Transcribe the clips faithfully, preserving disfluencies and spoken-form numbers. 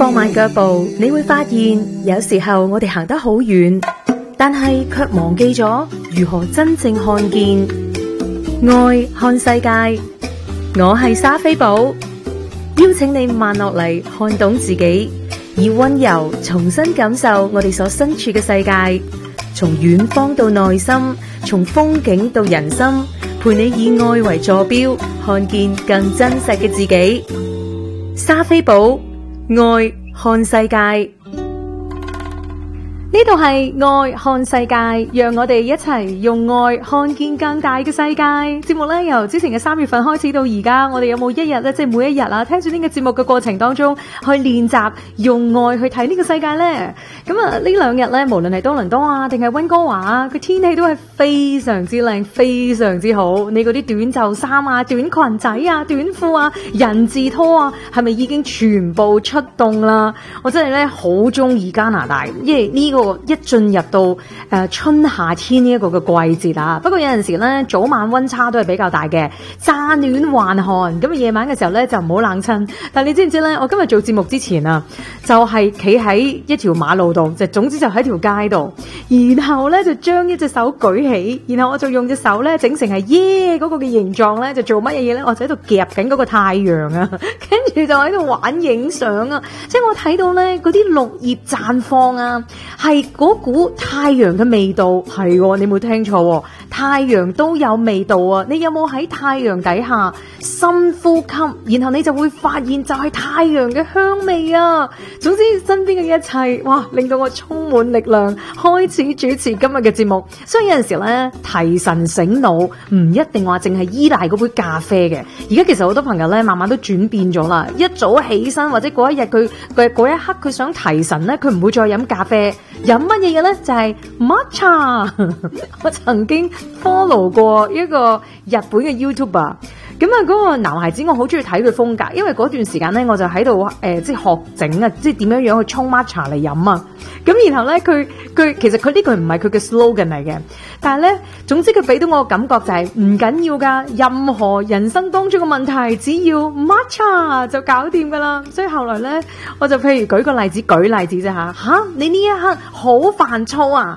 放慢腳步，你會發現有時候我哋行得好遠，但係卻忘記咗如何真正看見。愛看世界，我係莎菲寶，邀請你慢落嚟，看懂自己，以溫柔重新感受我哋所身處嘅世界，從遠方到內心，從風景到人心，陪你以愛為坐標，看見更真實嘅自己。莎菲寶，愛看世界。呢度係愛看世界，讓我哋一齊用愛看見更大嘅世界。節目咧由之前嘅三月份開始到而家，我哋有冇一日咧，即係每一日啊，聽住呢個節目嘅過程當中，去練習用愛去睇呢個世界咧？咁啊，呢兩日咧，無論係多倫多啊，定係溫哥華啊，個天氣都係非常之靚，非常之好。你嗰啲短袖衫啊、短裙仔啊、短褲啊、人字拖啊，係咪已經全部出動啦？我真係咧好中意加拿大，因為呢個一進入到誒、呃、春夏天呢一個嘅季節啊，不過有陣時咧早晚溫差都係比較大嘅，乍暖還寒，咁夜晚嘅時候咧就唔好冷親。但係你知唔知咧？我今日做節目之前啊，就係企喺一條馬路度，就總之就喺條街度，然後咧就將一隻手舉起，然後我就用隻手咧整成係耶嗰個嘅形狀咧，就做乜嘢嘢咧？我就喺度夾緊嗰個太陽啊，跟住就喺度玩影相啊，即係我睇到咧嗰啲綠葉綻放啊，係。嗰股太陽嘅味道係喎，你冇聽錯喎，太陽都有味道啊！你有冇喺太陽底下深呼吸，然後你就會發現就係太陽嘅香味啊！總之身邊嘅一切，哇，令到我充滿力量，開始主持今日嘅節目。所以有陣時咧，提神醒腦唔一定話淨係依賴嗰杯咖啡嘅。而家其實好多朋友咧，慢慢都轉變咗啦。一早起身或者嗰一日佢佢嗰一刻佢想提神咧，佢唔會再飲咖啡。飲乜嘢嘅咧？就係 matcha。我曾經 follow 過一個日本嘅 YouTuber， 咁啊嗰個男孩子我好中意睇佢風格，因為嗰段時間咧我就喺度誒即係學整啊，即係點樣樣去沖 matcha 嚟飲啊。咁然後咧佢佢其實佢呢句唔係佢嘅 slogan 嚟嘅，但係咧總之佢俾到我嘅感覺就係唔緊要噶，任何人生當中嘅問題只要 matcha 就搞掂噶啦。所以後來咧我就譬如舉個例子，舉例子啫吓吓，你呢一刻好煩躁啊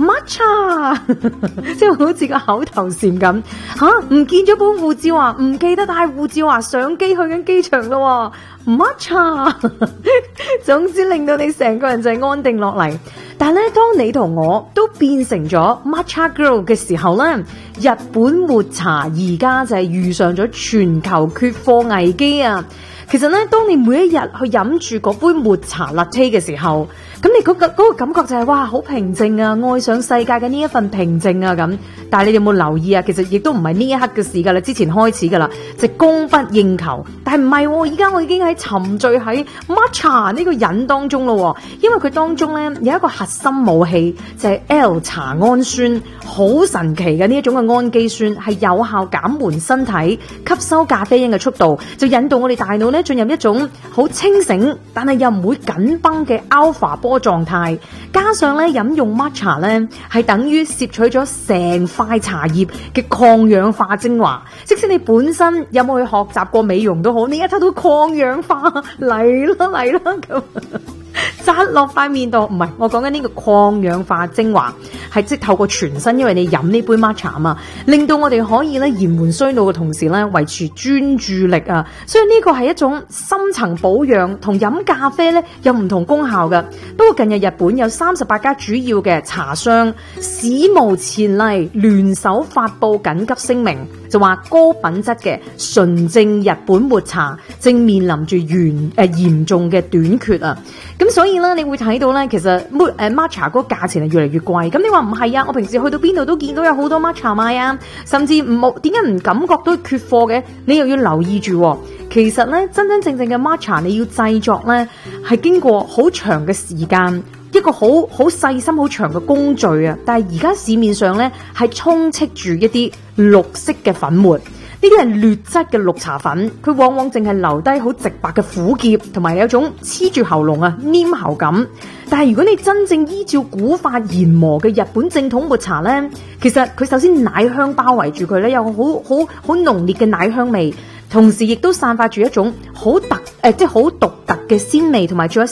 ，matcha 即係好似個口頭禪咁吓，唔見咗本護照啊，唔記得帶護照啊，上機去緊機場咯，matcha 總之令到你成個人就係安定落嚟。但係咧，當你同我都變成咗 matcha girl 嘅時候咧，日本抹茶而家就係遇上咗全球缺貨危機啊！其實咧，當你每一日去飲住嗰杯抹茶 latte 嘅時候，咁你嗰個嗰個感覺就係哇，好平靜啊，愛上世界嘅呢一份平靜啊咁。但係你有冇留意啊？其實亦都唔係呢一刻嘅事噶啦，之前開始噶啦，就供不應求。但係唔係，而家我已經喺沉醉喺 matcha 呢個癮當中咯。因為佢當中咧有一個核心武器，就係 L 茶氨酸，好神奇嘅呢一種嘅氨基酸，係有效減緩身體吸收咖啡因嘅速度，就引導我哋大腦咧進入一種好清醒，但係又唔會緊繃嘅 alpha 波狀態。加上咧飲用 matcha 咧，係等於攝取咗成塊茶葉嘅抗氧化精華。即使你本身有冇去學習過美容都好，你一睇到抗氧化嚟啦嚟啦咁。扎落塊面度，唔係，我講緊呢個抗氧化精華，係即係透過全身，因為你飲呢杯 matcha 啊嘛，令到我哋可以咧延緩衰老嘅同時咧維持專注力啊，所以呢個係一種深層保養，同飲咖啡咧有唔同功效嘅。不過近日日本有三十八家主要嘅茶商史無前例聯手發佈緊急聲明，就話高品質嘅純正日本抹茶正面臨住嚴誒嚴重嘅短缺啊！咁所以咧，你會睇到咧，其實抹誒 matcha 嗰個價錢係越嚟越貴。咁你話唔係啊？我平時去到邊度都見到有好多 matcha 賣啊，甚至唔冇點解唔感覺到缺貨嘅？你又要留意住喎。其實咧，真真正正嘅 matcha 你要製作咧，係經過好長嘅時間，一個好好細心、好長嘅工序啊。但係而家市面上咧係充斥住一啲綠色嘅粉末。呢啲係劣質嘅綠茶粉，佢往往淨係留低好直白嘅苦澀，同埋有種黐住喉嚨啊黏喉感。但係如果你真正依照古法研磨嘅日本正統抹茶呢，其實佢首先奶香包圍住佢咧，有好好好濃烈嘅奶香味。同時亦都散發住一種好特誒、呃，即係好獨特嘅鮮味，同埋仲有少